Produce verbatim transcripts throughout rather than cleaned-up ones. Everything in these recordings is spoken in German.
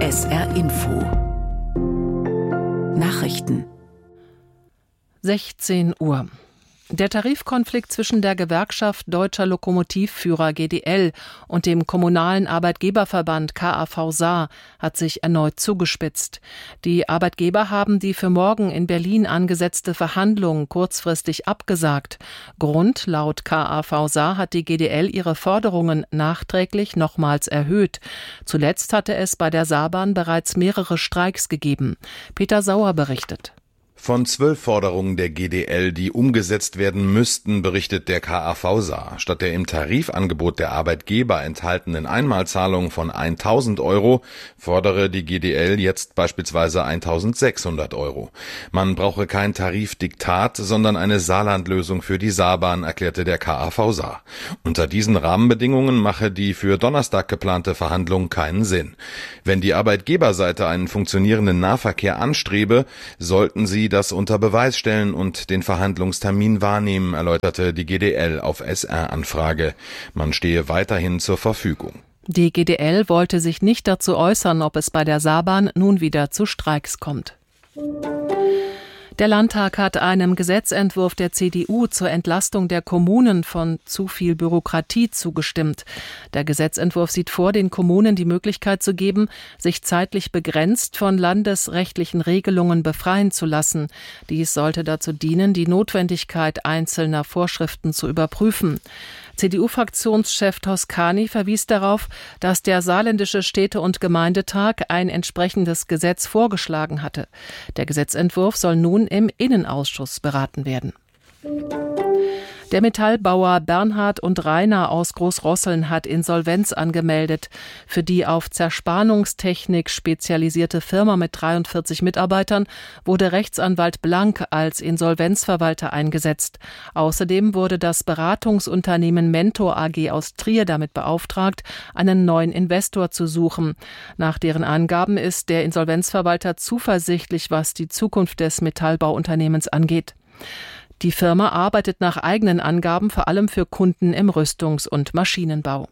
S R Info Nachrichten sechzehn Uhr. Der Tarifkonflikt zwischen der Gewerkschaft Deutscher Lokomotivführer G D L und dem kommunalen Arbeitgeberverband K A V S A hat sich erneut zugespitzt. Die Arbeitgeber haben die für morgen in Berlin angesetzte Verhandlung kurzfristig abgesagt. Grund: laut K A V S A hat die G D L ihre Forderungen nachträglich nochmals erhöht. Zuletzt hatte es bei der Saarbahn bereits mehrere Streiks gegeben. Peter Sauer berichtet. Von zwölf Forderungen der G D L, die umgesetzt werden müssten, berichtet der K A V S A. Statt der im Tarifangebot der Arbeitgeber enthaltenen Einmalzahlung von tausend Euro fordere die G D L jetzt beispielsweise eintausendsechshundert Euro. Man brauche kein Tarifdiktat, sondern eine Saarlandlösung für die Saarbahn, erklärte der K A V S A. Unter diesen Rahmenbedingungen mache die für Donnerstag geplante Verhandlung keinen Sinn. Wenn die Arbeitgeberseite einen funktionierenden Nahverkehr anstrebe, sollten sie das unter Beweis stellen und den Verhandlungstermin wahrnehmen, erläuterte die G D L auf S R-Anfrage. Man stehe weiterhin zur Verfügung. Die G D L wollte sich nicht dazu äußern, ob es bei der Saarbahn nun wieder zu Streiks kommt. Der Landtag hat einem Gesetzentwurf der C D U zur Entlastung der Kommunen von zu viel Bürokratie zugestimmt. Der Gesetzentwurf sieht vor, den Kommunen die Möglichkeit zu geben, sich zeitlich begrenzt von landesrechtlichen Regelungen befreien zu lassen. Dies sollte dazu dienen, die Notwendigkeit einzelner Vorschriften zu überprüfen. C D U-Fraktionschef Toscani verwies darauf, dass der Saarländische Städte- und Gemeindetag ein entsprechendes Gesetz vorgeschlagen hatte. Der Gesetzentwurf soll nun im Innenausschuss beraten werden. Der Metallbauer Bernhard und Rainer aus Großrosseln hat Insolvenz angemeldet. Für die auf Zerspannungstechnik spezialisierte Firma mit dreiundvierzig Mitarbeitern wurde Rechtsanwalt Blank als Insolvenzverwalter eingesetzt. Außerdem wurde das Beratungsunternehmen Mentor A G aus Trier damit beauftragt, einen neuen Investor zu suchen. Nach deren Angaben ist der Insolvenzverwalter zuversichtlich, was die Zukunft des Metallbauunternehmens angeht. Die Firma arbeitet nach eigenen Angaben vor allem für Kunden im Rüstungs- und Maschinenbau.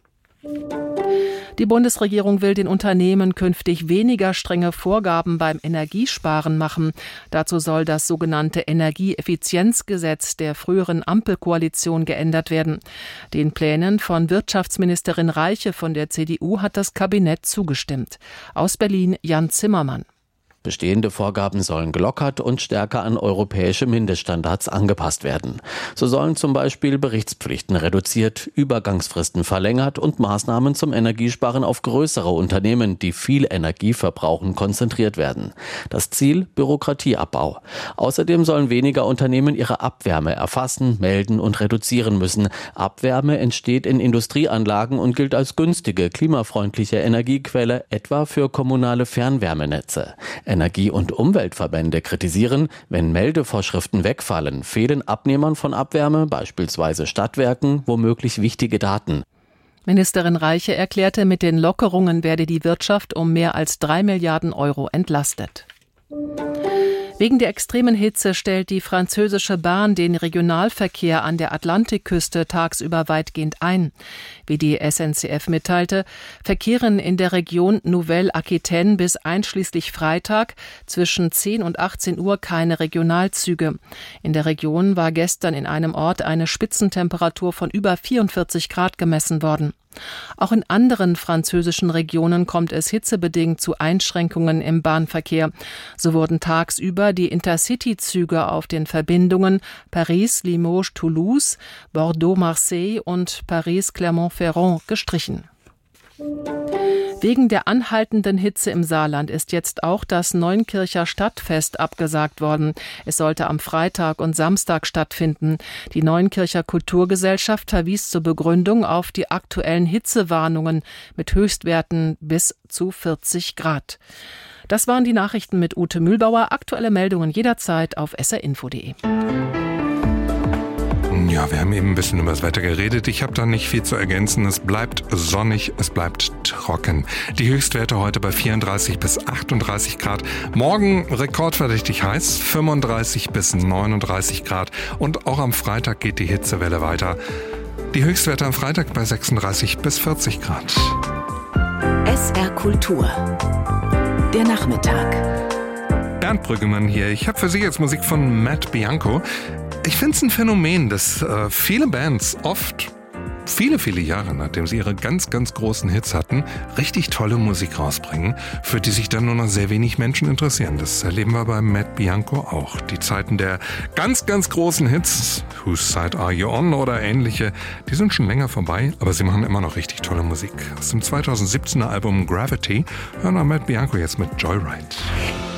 Die Bundesregierung will den Unternehmen künftig weniger strenge Vorgaben beim Energiesparen machen. Dazu soll das sogenannte Energieeffizienzgesetz der früheren Ampelkoalition geändert werden. Den Plänen von Wirtschaftsministerin Reiche von der C D U hat das Kabinett zugestimmt. Aus Berlin Jan Zimmermann. Bestehende Vorgaben sollen gelockert und stärker an europäische Mindeststandards angepasst werden. So sollen zum Beispiel Berichtspflichten reduziert, Übergangsfristen verlängert und Maßnahmen zum Energiesparen auf größere Unternehmen, die viel Energie verbrauchen, konzentriert werden. Das Ziel: Bürokratieabbau. Außerdem sollen weniger Unternehmen ihre Abwärme erfassen, melden und reduzieren müssen. Abwärme entsteht in Industrieanlagen und gilt als günstige, klimafreundliche Energiequelle, etwa für kommunale Fernwärmenetze. Energie- und Umweltverbände kritisieren, wenn Meldevorschriften wegfallen, fehlen Abnehmern von Abwärme, beispielsweise Stadtwerken, womöglich wichtige Daten. Ministerin Reiche erklärte, mit den Lockerungen werde die Wirtschaft um mehr als drei Milliarden Euro entlastet. Wegen der extremen Hitze stellt die französische Bahn den Regionalverkehr an der Atlantikküste tagsüber weitgehend ein. Wie die S N C F mitteilte, verkehren in der Region Nouvelle-Aquitaine bis einschließlich Freitag zwischen zehn und achtzehn Uhr keine Regionalzüge. In der Region war gestern in einem Ort eine Spitzentemperatur von über vierundvierzig Grad gemessen worden. Auch in anderen französischen Regionen kommt es hitzebedingt zu Einschränkungen im Bahnverkehr. So wurden tagsüber die Intercity-Züge auf den Verbindungen Paris-Limoges-Toulouse, Bordeaux-Marseille und Paris-Clermont-Ferrand gestrichen. Wegen der anhaltenden Hitze im Saarland ist jetzt auch das Neunkircher Stadtfest abgesagt worden. Es sollte am Freitag und Samstag stattfinden. Die Neunkircher Kulturgesellschaft verwies zur Begründung auf die aktuellen Hitzewarnungen mit Höchstwerten bis zu vierzig Grad. Das waren die Nachrichten mit Ute Mühlbauer. Aktuelle Meldungen jederzeit auf s r info punkt de. Ja, wir haben eben ein bisschen über das Wetter geredet. Ich habe da nicht viel zu ergänzen. Es bleibt sonnig, es bleibt trocken. Die Höchstwerte heute bei vierunddreißig bis achtunddreißig Grad. Morgen rekordverdächtig heiß, fünfunddreißig bis neununddreißig Grad. Und auch am Freitag geht die Hitzewelle weiter. Die Höchstwerte am Freitag bei sechsunddreißig bis vierzig Grad. S R Kultur der Nachmittag. Bernd Brüggemann hier. Ich habe für Sie jetzt Musik von Matt Bianco. Ich finde es ein Phänomen, dass äh, viele Bands oft viele, viele Jahre, nachdem sie ihre ganz, ganz großen Hits hatten, richtig tolle Musik rausbringen, für die sich dann nur noch sehr wenig Menschen interessieren. Das erleben wir bei Matt Bianco auch. Die Zeiten der ganz, ganz großen Hits, Whose Side Are You On oder ähnliche, die sind schon länger vorbei, aber sie machen immer noch richtig tolle Musik. Aus dem zweitausendsiebzehner Album Gravity hören wir Matt Bianco jetzt mit Joyride.